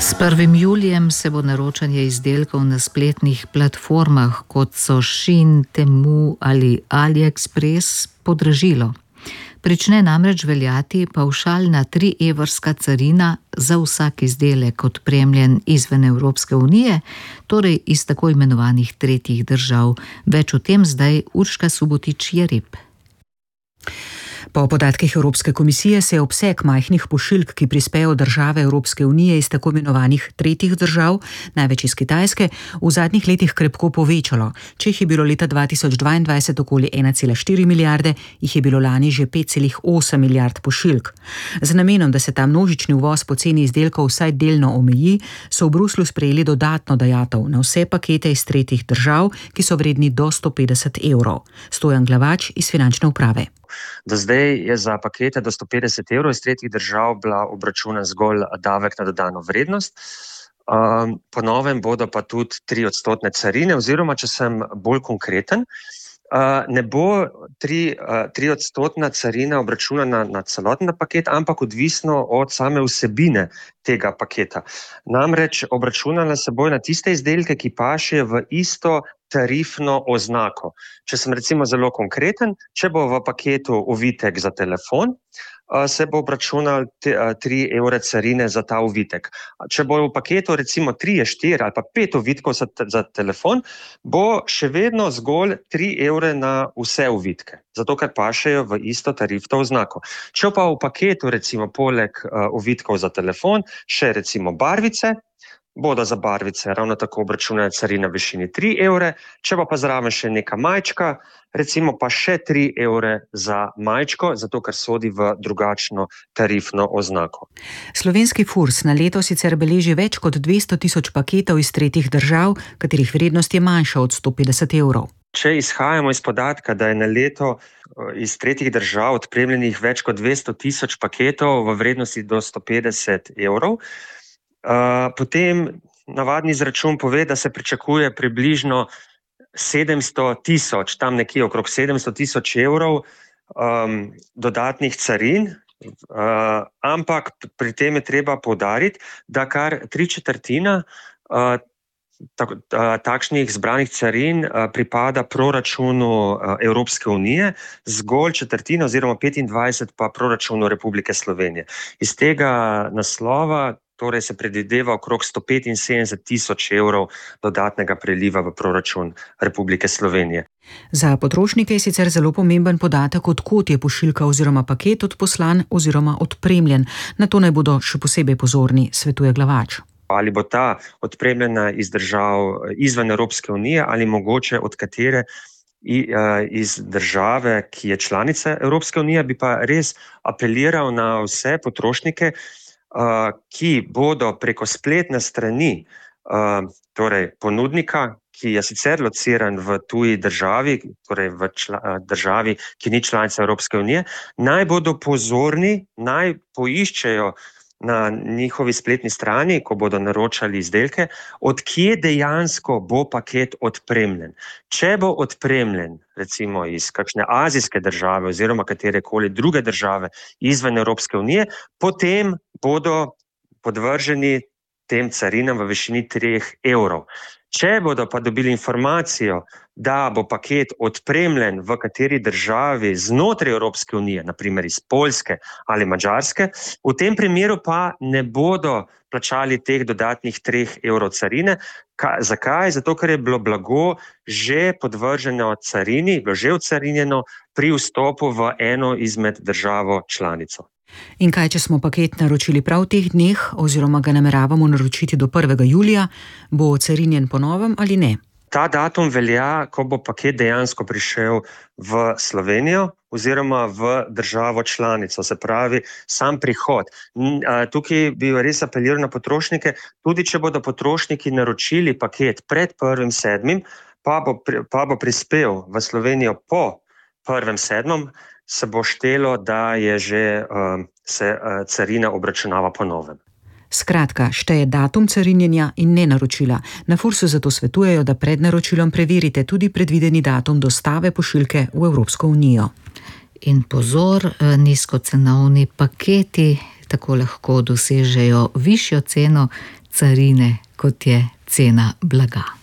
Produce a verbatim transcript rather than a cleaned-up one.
S prvim julijem se bo naročanje izdelkov na spletnih platformah, kot so Shein, Temu ali AliExpress, podražilo. Prične namreč veljati pavšalna trievrska carina za vsak izdelek odpremljen izven Evropske unije, torej iz tako imenovanih tretjih držav. Več o tem zdaj Urška Subotič-Jereb. Po podatkih Evropske komisije se je obseg majhnih pošiljk, ki prispejo države Evropske unije iz tako imenovanih tretjih držav, največ iz Kitajske, v zadnjih letih krepko povečalo. Če jih je bilo leta dva tisoč dvaindvajset okoli ena cela štiri milijarde, jih je bilo lani že pet cela osem milijard pošiljk. Z namenom, da se ta množični uvoz poceni izdelkov vsaj delno omeji, so v Bruslju sprejeli dodatno dajatev na vse pakete iz tretjih držav, ki so vredni do sto petdeset evrov. Stojan Glavač iz finančne uprave. Do zdaj je za pakete do sto petdeset evrov iz tretjih držav bila obračunan zgolj davek na dodano vrednost. Um, po novem bodo pa tudi tri odstotne carine, oziroma če sem bolj konkreten, uh, ne bo tri, uh, tri odstotna carina obračunana na celoten paket, ampak odvisno od same vsebine tega paketa. Namreč obračunala se bo na tiste izdelke, ki pašejo v isto tarifno oznako. Če sem recimo zelo konkreten, če bo v paketu ovitek za telefon, se bo obračunal tri evre carine za ta ovitek. Če bo v paketu recimo tri, štiri ali pa pet ovitkov za, za telefon, bo še vedno zgolj tri evre na vse ovitke, zato ker pašejo v isto tarifno oznako. Če pa v paketu recimo poleg ovitkov za telefon še recimo barvice, bodo za barvice ravno tako obračunane carine v višini tri evre, če pa pa zraven še neka majčka, recimo pa še tri evre za majčko, zato ker sodi v drugačno tarifno oznako. Slovenski Furs na leto sicer beleži več kot dvesto tisoč paketov iz tretjih držav, katerih vrednost je manjša od sto petdeset evrov. Če izhajamo iz podatka, da je na leto iz tretjih držav odpremljenih več kot dvesto tisoč paketov v vrednosti do sto petdeset evrov, Uh, potem navadni izračun pove, da se pričakuje približno sedemsto tisoč, tam nekje okrog sedemsto tisoč evrov um, dodatnih carin, uh, ampak pri tem je treba poudariti, da kar tri četrtina uh, tak, uh, takšnih zbranih carin uh, pripada proračunu uh, Evropske unije, zgolj četrtina oziroma petindvajset pa proračunu Republike Slovenije. Iz tega naslova torej se predvideva okrog sto petinsedemdeset tisoč evrov dodatnega priliva v proračun Republike Slovenije. Za potrošnike je sicer zelo pomemben podatek, od kod je pošiljka oziroma paket odposlan oziroma odpremljen. Na to naj bodo še posebej pozorni, svetuje Glavač. Ali bo ta odpremljena iz držav izven Evropske unije ali mogoče od katere iz države, ki je članica Evropske unije, bi pa res apeliral na vse potrošnike, ki bodo preko spletne strani, torej ponudnika, ki je sicer lociran v tuji državi, torej v čla, državi, ki ni članica Evropske unije, naj bodo pozorni, naj poiščejo na njihovi spletni strani, ko bodo naročali izdelke, od kje dejansko bo paket odpremljen. Če bo odpremljen recimo iz kakšne azijske države oziroma katerekoli druge države izven Evropske unije, potem bodo podvrženi tem carinam v višini treh evrov. Če bodo pa dobili informacijo, da bo paket odpremljen v kateri državi znotraj Evropske unije, na primer iz Poljske ali Madžarske, v tem primeru pa ne bodo plačali teh dodatnih treh evrov carine. Ka, zakaj? Zato, ker je bilo blago že podvrženo carini, bilo že ocarinjeno pri vstopu v eno izmed državo članico. In kaj, če smo paket naročili prav v teh dneh oziroma ga nameravamo naročiti do prvega julija, bo ocarinjen po novem ali ne? Ta datum velja, ko bo paket dejansko prišel v Slovenijo oziroma v državo članico, se pravi sam prihod. Tukaj bi res apeliral na potrošnike, tudi če bodo potrošniki naročili paket pred prvim sedmim, pa bo, pa bo prispel v Slovenijo po prvem sedmem, se bo štelo, da je že uh, se uh, carina obračunava po novem. Skratka, šteje datum carinjenja in ne naročila. Na Fursu zato svetujejo, da pred naročilom preverite tudi predvideni datum dostave pošiljke v Evropsko unijo. In pozor, nizkocenovni paketi tako lahko dosežejo višjo ceno, carine, kot je cena blaga.